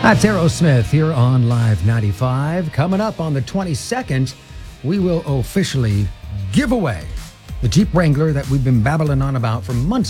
That's Aerosmith here on Live 95. Coming up on the 22nd, we will officially give away the Jeep Wrangler that we've been babbling on about for months